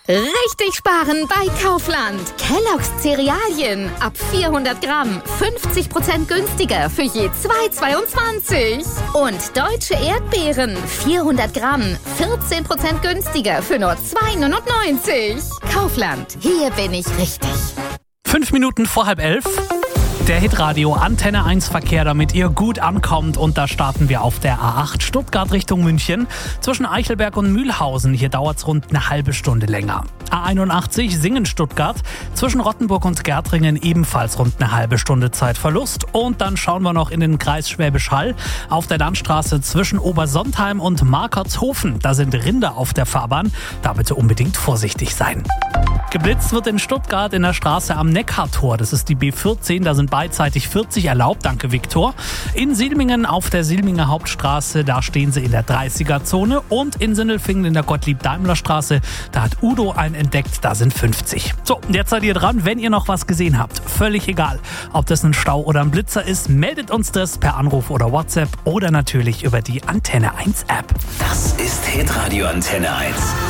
Richtig sparen bei Kaufland. Kellogg's Cerealien ab 400 Gramm 50% günstiger für je 2,22. Und deutsche Erdbeeren 400 Gramm 14% günstiger für nur 2,99. Kaufland, hier bin ich richtig. 5 Minuten vor 10:30. Der Hitradio Antenne 1 Verkehr, damit ihr gut ankommt. Und da starten wir auf der A8 Stuttgart Richtung München. Zwischen Eichelberg und Mühlhausen. Hier dauert es rund eine halbe Stunde länger. A81 Singen-Stuttgart. Zwischen Rottenburg und Gärtringen ebenfalls rund eine halbe Stunde Zeitverlust. Und dann schauen wir noch in den Kreis Schwäbisch Hall. Auf der Landstraße zwischen Obersontheim und Markertshofen. Da sind Rinder auf der Fahrbahn. Da bitte unbedingt vorsichtig sein. Geblitzt wird in Stuttgart in der Straße am Neckartor. Das ist die B14, da sind beidseitig 40 erlaubt. Danke, Viktor. In Silmingen auf der Silminger Hauptstraße, da stehen sie in der 30er-Zone. Und in Sindelfingen in der Gottlieb-Daimler-Straße, da hat Udo einen entdeckt, da sind 50. So, jetzt seid ihr dran, wenn ihr noch was gesehen habt. Völlig egal, ob das ein Stau oder ein Blitzer ist, meldet uns das per Anruf oder WhatsApp oder natürlich über die Antenne 1 App. Das ist Hitradio Antenne 1.